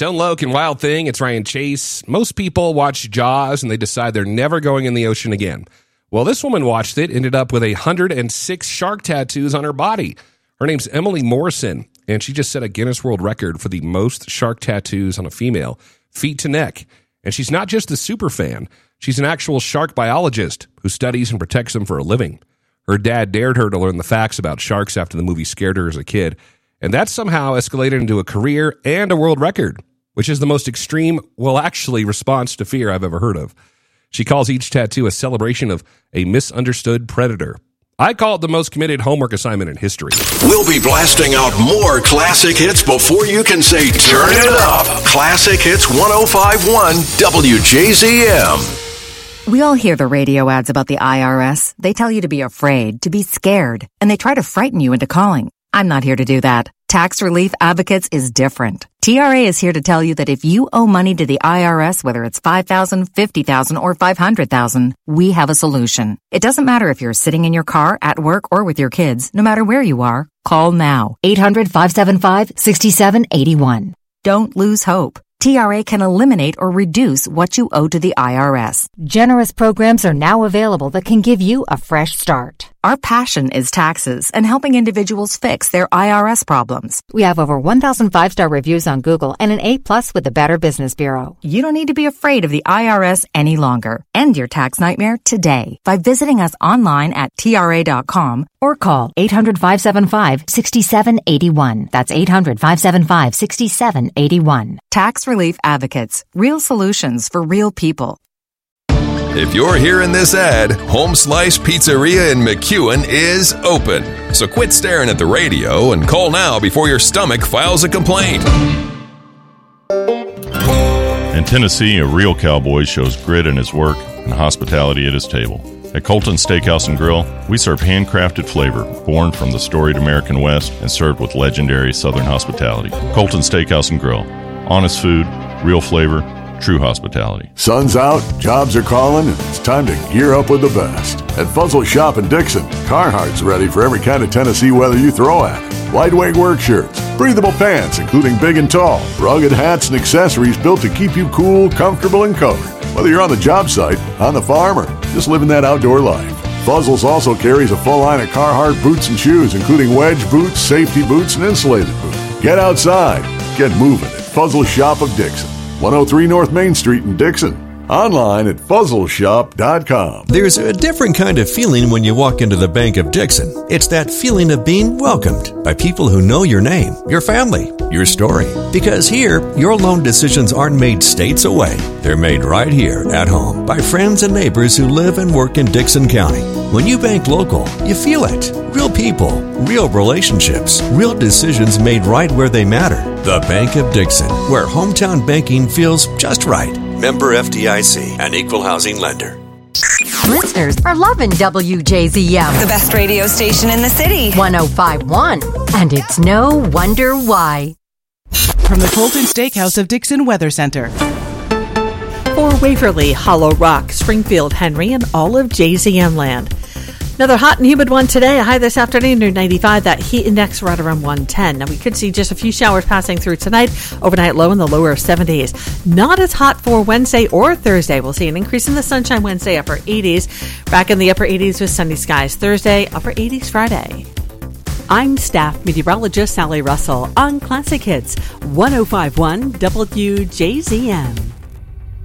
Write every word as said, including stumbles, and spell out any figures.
Tone Loc and Wild Thing, it's Ryan Chase. Most people watch Jaws and they decide they're never going in the ocean again. Well, this woman watched it, ended up with one hundred six shark tattoos on her body. Her name's Emily Morrison, and she just set a Guinness World Record for the most shark tattoos on a female, feet to neck. And she's not just a super fan. She's an actual shark biologist who studies and protects them for a living. Her dad dared her to learn the facts about sharks after the movie scared her as a kid. And that somehow escalated into a career and a world record, which is the most extreme, well, actually, response to fear I've ever heard of. She calls each tattoo a celebration of a misunderstood predator. I call it the most committed homework assignment in history. We'll be blasting out more classic hits before you can say turn it up. Classic Hits one oh five point one W J Z M. We all hear the radio ads about the I R S. They tell you to be afraid, to be scared, and they try to frighten you into calling. I'm not here to do that. Tax Relief Advocates is different. T R A is here to tell you that if you owe money to the I R S, whether it's five thousand dollars, fifty thousand dollars, or five hundred thousand dollars, we have a solution. It doesn't matter if you're sitting in your car, at work, or with your kids. No matter where you are, call now. eight hundred, five seven five, six seven eight one. Don't lose hope. T R A can eliminate or reduce what you owe to the I R S. Generous programs are now available that can give you a fresh start. Our passion is taxes and helping individuals fix their I R S problems. We have over one thousand five-star reviews on Google and an A plus with the Better Business Bureau. You don't need to be afraid of the I R S any longer. End your tax nightmare today by visiting us online at T R A dot com or call eight hundred, five seven five, six seven eight one. That's eight hundred, five seven five, six seven eight one. Tax Relief Advocates. Real solutions for real people. If you're hearing this ad, Home Slice Pizzeria in McEwen is open. So quit staring at the radio and call now before your stomach files a complaint. In Tennessee, a real cowboy shows grit in his work and hospitality at his table. At Colton Steakhouse and Grill, we serve handcrafted flavor born from the storied American West and served with legendary Southern hospitality. Colton Steakhouse and Grill. Honest food, real flavor, true hospitality. Sun's out, jobs are calling, and it's time to gear up with the best. At Fuzzle Shop in Dixon, Carhartt's ready for every kind of Tennessee weather you throw at it. Lightweight work shirts, breathable pants, including big and tall, rugged hats and accessories built to keep you cool, comfortable, and covered. Whether you're on the job site, on the farm, or just living that outdoor life. Fuzzles also carries a full line of Carhartt boots and shoes, including wedge boots, safety boots, and insulated boots. Get outside, get moving at Fuzzle Shop of Dixon. one oh three North Main Street in Dixon. Online at fuzzle shop dot com. There's a different kind of feeling when you walk into the Bank of Dixon. It's that feeling of being welcomed by people who know your name, your family, your story. Because here, your loan decisions aren't made states away. They're made right here at home by friends and neighbors who live and work in Dixon County. When you bank local, you feel it. Real people, real relationships, real decisions made right where they matter. The Bank of Dixon, where hometown banking feels just right. Member F D I C, an equal housing lender. Listeners are loving W J Z M. The best radio station in the city. one oh five point one. And it's no wonder why. From the Colton Steakhouse of Dixon Weather Center. For Waverly, Hollow Rock, Springfield, Henry, and all of J Z M land. Another hot and humid one today. A high this afternoon near ninety-five. That heat index right around one ten. Now we could see just a few showers passing through tonight. Overnight low in the lower seventies. Not as hot for Wednesday or Thursday. We'll see an increase in the sunshine Wednesday, upper eighties. Back in the upper eighties with sunny skies Thursday, upper eighties Friday. I'm staff meteorologist Sally Russell on Classic Hits one oh five point one W J Z M.